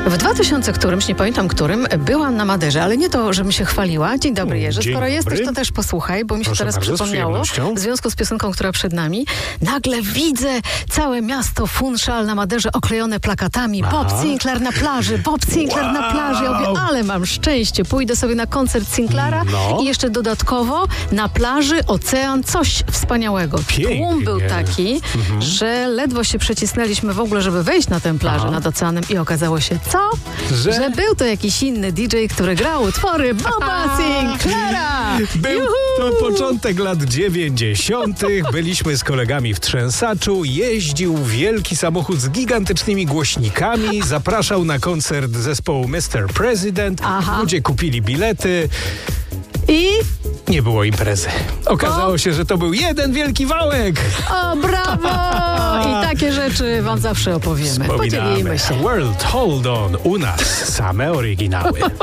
W 2000 którymś, nie pamiętam którym, byłam na Maderze, ale nie to, żebym się chwaliła. Dzień dobry, Jerzy. Dzień Skoro dobry. jesteś, to też posłuchaj, bo mi się Proszę teraz bardzo, z przypomniało, przyjemnością. w związku z piosenką, która przed nami, nagle widzę całe miasto Funchal na Maderze oklejone plakatami. Bob Sinclair na plaży, Bob Sinclair na plaży. Ja mówię, ale mam szczęście, pójdę sobie na koncert Sinclaira i jeszcze dodatkowo na plaży ocean, coś wspaniałego. Pięknie. Tłum był taki, że ledwo się przecisnęliśmy w ogóle, żeby wejść na tę plażę nad oceanem i okazało się, co? Że był to jakiś inny DJ, który grał utwory Boba Sinclaira. Był to początek lat 90. Byliśmy z kolegami w Trzęsaczu. Jeździł wielki samochód z gigantycznymi głośnikami. Zapraszał na koncert zespołu Mr. President. Ludzie kupili bilety. I? Nie było imprezy. Okazało się, że to był jeden wielki wałek. O, brawo! I takie rzeczy wam zawsze opowiemy. Podzielimy się. World Hold On. U nas same oryginały.